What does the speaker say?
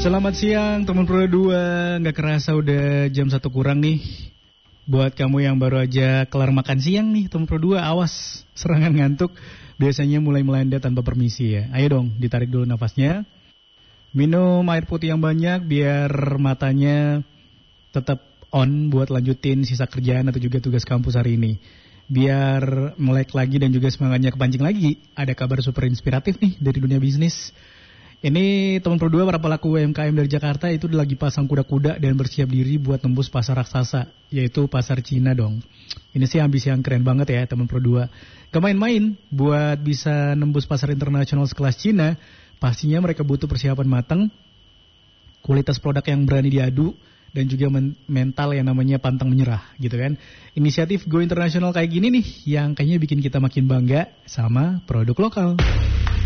Selamat siang teman Pro 2. Gak kerasa udah jam 1 kurang nih. Buat kamu yang baru aja kelar makan siang nih teman Pro 2, awas serangan ngantuk. Biasanya mulai melanda tanpa permisi ya. Ayo dong ditarik dulu nafasnya. Minum air putih yang banyak biar matanya tetap on buat lanjutin sisa kerjaan atau juga tugas kampus hari ini. Biar melek lagi dan juga semangatnya kepancing lagi. Ada kabar super inspiratif nih dari dunia bisnis. Ini teman Pro 2 para pelaku UMKM dari Jakarta itu lagi pasang kuda-kuda dan bersiap diri buat nembus pasar raksasa, yaitu pasar Cina dong. Ini sih ambisi yang keren banget ya teman Pro 2. Gak main-main, buat bisa nembus pasar internasional sekelas Cina, pastinya mereka butuh persiapan matang, kualitas produk yang berani diadu, dan juga mental yang namanya pantang menyerah gitu kan. Inisiatif Go International kayak gini nih yang kayaknya bikin kita makin bangga sama produk lokal.